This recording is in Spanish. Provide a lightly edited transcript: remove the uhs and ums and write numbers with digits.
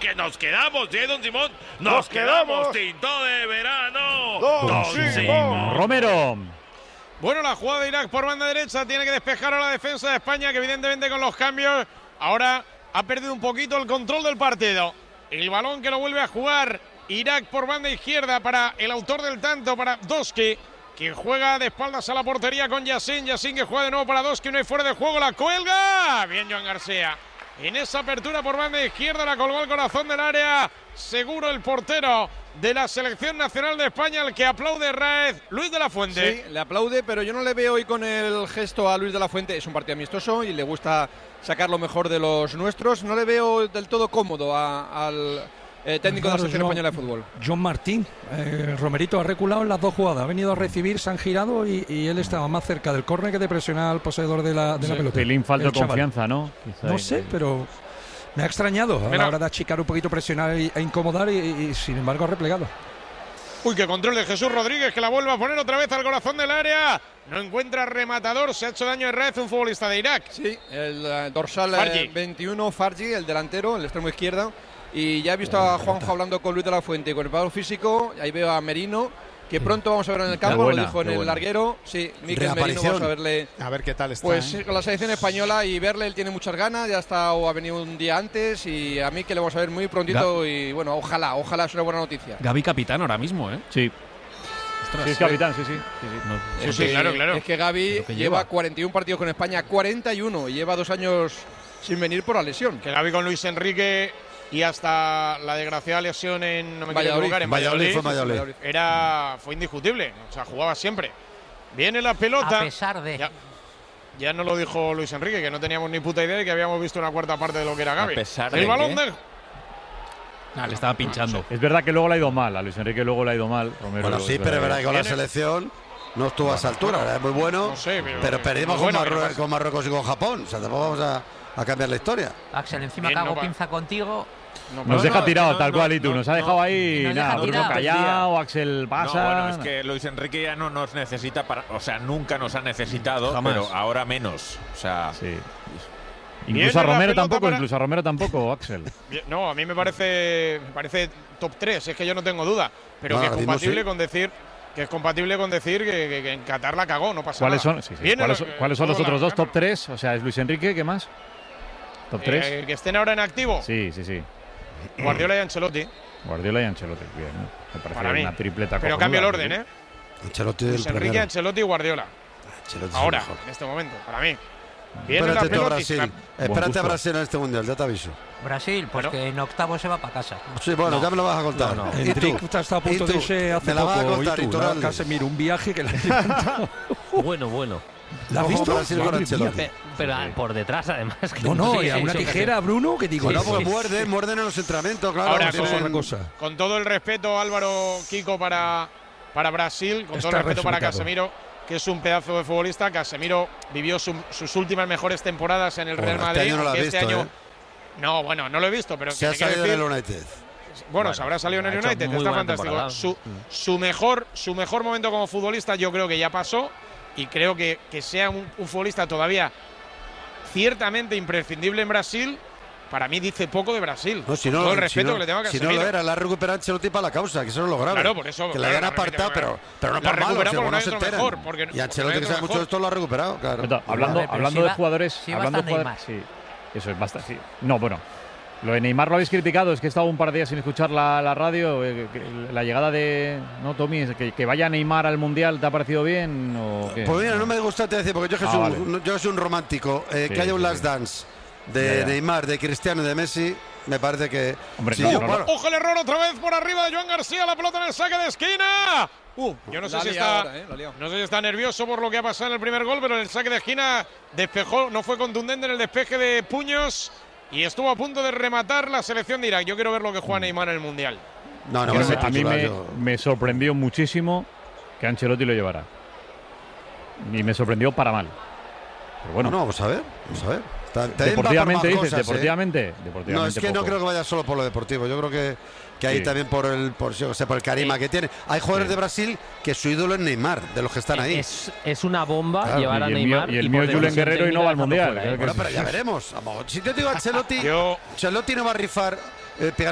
que nos quedamos, Don Simón. Nos quedamos, tinto de verano. Don Simón. Romero. Bueno, la jugada de Irak por banda derecha tiene que despejar a la defensa de España, que evidentemente con los cambios ahora ha perdido un poquito el control del partido. El balón que lo vuelve a jugar Irak por banda izquierda para el autor del tanto, para Doski, que juega de espaldas a la portería con Yassin. Yassin que juega de nuevo para Doski, no hay fuera de juego, la cuelga. Bien Joan García. En esa apertura por banda izquierda la colgó al corazón del área. Seguro el portero de la selección nacional de España, el que aplaude Raez, Luis de la Fuente. Sí, le aplaude, pero yo no le veo hoy con el gesto a Luis de la Fuente. Es un partido amistoso y le gusta sacar lo mejor de los nuestros. No le veo del todo cómodo al técnico de la selección española de fútbol. John Martín, Romerito ha reculado en las dos jugadas, ha venido a recibir, se han girado y él estaba más cerca del córner que de presionar al poseedor de la pelota. Pelín falta de chaval. confianza, ¿no? Quizá No sé, pero me ha extrañado a la hora de achicar un poquito, presionar e incomodar y sin embargo ha replegado. Uy, qué control de Jesús Rodríguez, que la vuelve a poner otra vez al corazón del área. No encuentra rematador, se ha hecho daño Herrez, un futbolista de Irak. Sí, el dorsal Farji. 21, Farji, el delantero, el extremo izquierdo. Y ya he visto a Juanjo hablando con Luis de la Fuente con el palo físico. Ahí veo a Merino, que pronto vamos a ver en el campo, lo dijo en el larguero. Sí, Mikel Merino, vamos a verle. A ver qué tal está. Pues con la selección española y verle, él tiene muchas ganas, ya está o ha venido un día antes y a mí que le vamos a ver muy prontito y bueno, ojalá es una buena noticia. Gavi capitán ahora mismo, ¿eh? Sí. Ostras, Sí, es capitán, sí. Sí, claro. Es que Gavi lleva 41 partidos con España, 41, y lleva 2 años sin venir por la lesión. Que Gavi con Luis Enrique y hasta la desgraciada lesión en Valladolid fue indiscutible, o sea, jugaba siempre. Viene la pelota. A pesar de. Ya nos lo dijo Luis Enrique, que no teníamos ni puta idea de que habíamos visto una cuarta parte de lo que era Gavi. A pesar el de balón qué? de. Le estaba pinchando. Es verdad que luego le ha ido mal, a Luis Enrique luego le ha ido mal. Romero, Bueno, sí, pero es verdad que con la selección no estuvo a esa altura, era muy bueno, No sé, pero perdimos bueno, con Marruecos y con Japón, o sea, tampoco vamos a cambiar la historia. Axel, encima Bien, cago no pinza contigo. Nos deja tirado tal cual y tú, nos ha dejado ahí nos nada, deja Bruno tirado. callado, Axel pasa. No, bueno, es que Luis Enrique ya no nos necesita o sea, nunca nos ha necesitado, Jamás. pero ahora menos. O sea, Sí. Viene Incluso a la Romero pelota tampoco, para- incluso a Romero tampoco, Axel. No, a mí me parece top 3, es que yo no tengo duda, pero No, que es ahora mismo compatible sí. con decir que en Qatar la cagó, no pasa ¿Cuáles nada. son, Viene ¿cuáles son los todo otros la dos? ¿Top gana. 3? O sea, es Luis Enrique, ¿qué más? ¿Top 3? Que estén ahora en activo, Sí. Guardiola y Ancelotti. Guardiola y Ancelotti, bien, ¿no? Me Para parece mí. una tripleta Pero cojonuda, cambia el orden, sí. ¿eh? Ancelotti Luis el Enrique, primero. Ancelotti y Guardiola. Ancelotti es el Ahora, mejor. en este momento, para mí. Viene Espérate la tú a pelota y Brasil. Espérate a Brasil en este mundial, ya te aviso. Brasil, pues que en octavo se va para casa. Sí, bueno, ya me lo vas a contar. ¿Y tú? Hendrik está a punto ¿Y de tú? irse hace Me la vas a poco. contar, ¿Y tú? Iturralde. Casemiro, un viaje que la Bueno. ¿La has Ojo, visto? Brasil con Madre Ancelotti. mía. Pero por detrás, además. Que No, sí, y a una sí, tijera, Bruno, que digo. Bueno, sí, pues muerden en los entrenamientos, claro. Ahora, tienen- eso es otra cosa. Con todo el respeto, Álvaro, Kiko, para Brasil, con todo Está el respeto para resultado. Casemiro, que es un pedazo de futbolista. Casemiro vivió sus últimas mejores temporadas en el Real Bueno, Madrid. este año no lo has aunque este visto, año. No, bueno, no lo he visto, pero Se ha tiene que salido decir- del United. Bueno, se habrá salido en el ha hecho United, muy está buena fantástico. temporada. Su mejor momento como futbolista yo creo que ya pasó y creo que sea un futbolista todavía ciertamente imprescindible en Brasil, para mí dice poco de Brasil. No, si Con no, todo el respeto si no, que le tengo a si no Casemiro. lo era, la ha recuperado Ancelotti para la causa, que eso es lo grave. Claro, por eso, que la claro, hayan la apartado, recupera, pero no la por malo, recupera si por no un se otro enteran. mejor, porque- Y porque Ancelotti, no que hay sabe otro mucho de esto, lo ha recuperado, claro. Hablando si de va- jugadores, si va hablando de hasta jugadores, sí, eso es bastante, sí. No, bueno, lo de Neymar lo habéis criticado, es que he estado un par de días sin escuchar la radio, la llegada de, ¿no, Tommy? Que vaya Neymar al Mundial, ¿te ha parecido bien o qué? Pues mira, no me gusta te decir, porque yo vale. soy un romántico, que haya un sí, last sí. dance de Ya. Neymar, de Cristiano y de Messi, me parece que… Hombre, si no, yo- no, bueno, Ojo el error otra vez por arriba de Joan García, la pelota en el saque de esquina. Yo no sé si está, no sé si está nervioso por lo que ha pasado en el primer gol, pero en el saque de esquina despejó, no fue contundente en el despeje de puños y estuvo a punto de rematar la selección de Irak. Yo quiero ver lo que juega Neymar en el Mundial. no, A va mí, ser a mí titular, me, yo- me sorprendió muchísimo que Ancelotti lo llevara. Y me sorprendió para mal. Pero bueno, No, vamos a ver, vamos a ver. También va por deportivamente más dices, cosas, deportivamente. No, es que no poco. creo que vaya solo por lo deportivo. Yo creo que ahí Sí. también por el carisma que tiene. Hay jugadores de Brasil que su ídolo es Neymar, de los que están ahí. Es una bomba Claro, llevar a y el mío- Neymar. y el por mío es Julen decisión Guerrero y no va al técnica Mundial, dejarlo fuera, Bueno, pero ya veremos. Vamos, si yo te digo Ancelotti, Yo- Ancelotti no va a rifar